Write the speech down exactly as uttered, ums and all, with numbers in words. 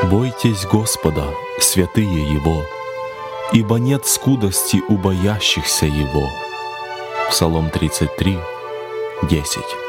Бойтесь Господа, святые Его, ибо нет скудости у боящихся Его. Псалом тридцать три, десять.